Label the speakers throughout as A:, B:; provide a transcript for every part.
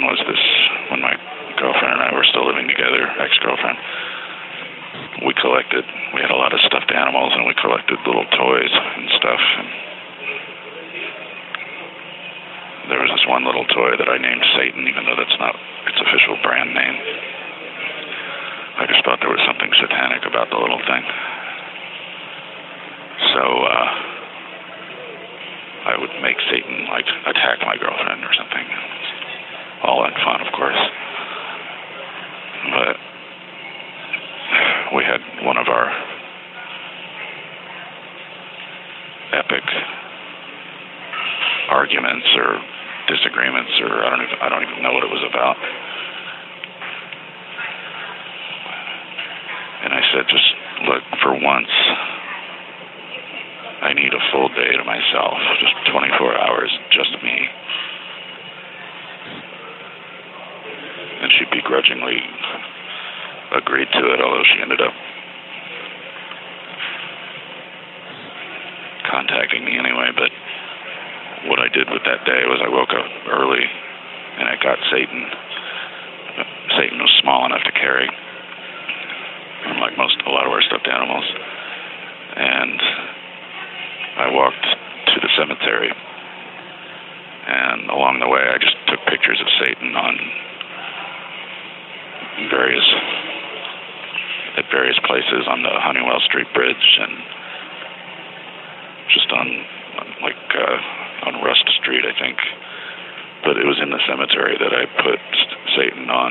A: was this, when my girlfriend and I were still living together, ex-girlfriend, we had a lot of stuffed animals, and we collected little toys and stuff. And there was this one little toy that I named Satan, even though that's not its official brand name. I just thought there was something satanic about the little thing. So I would make Satan, like, attack my girlfriend or something. All in fun, of course. But we had one of our epic arguments or disagreements, or I don't even know what it was about. And I said, just look, for once, I need a full day to myself, just 24 hours, just me. And she begrudgingly agreed to it, although she ended up contacting me anyway. But what I did with that day was I woke up early and I got Satan. Satan was small enough to carry, unlike a lot of our stuffed animals. And I walked to the cemetery, and along the way I just took pictures of Satan at various places on the Honeywell Street Bridge, and just on Rust Street, I think. But it was in the cemetery that I put Satan on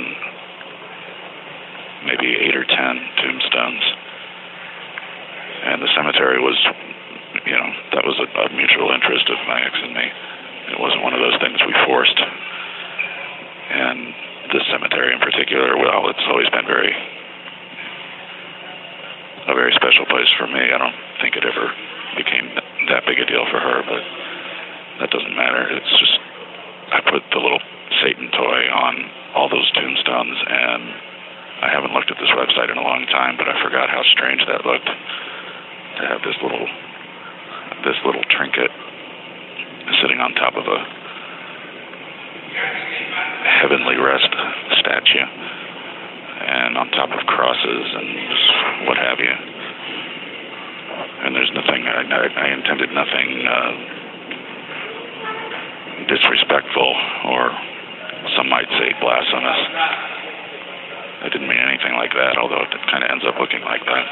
A: maybe 8 or 10 tombstones. And the cemetery was, that was a mutual interest of my ex and me. It wasn't one of those things we forced. And this cemetery in particular, well, it's always been a very special place for me. I don't think it ever became that big a deal for her, but that doesn't matter. It's just, I put the little Satan toy on all those tombstones, and I haven't looked at this website in a long time, but I forgot how strange that looked, to have this little trinket sitting on top of a heavenly rest statue, and on top of crosses and just what have you. And there's nothing, I intended nothing disrespectful, or some might say blasphemous. I didn't mean anything like that, although it kind of ends up looking like that.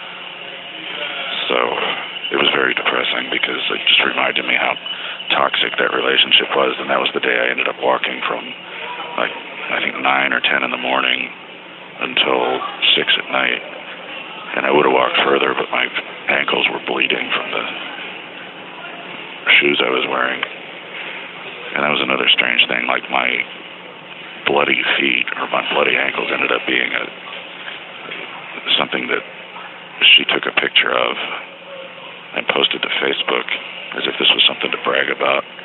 A: So it was very depressing, because it just reminded me how toxic that relationship was. And that was the day I ended up walking from, I think 9 or 10 in the morning until 6 at night. And I would have walked further, but my ankles were bleeding from the shoes I was wearing. And that was another strange thing, like my bloody feet or my bloody ankles ended up being something that she took a picture of and posted to Facebook as if this was something to brag about.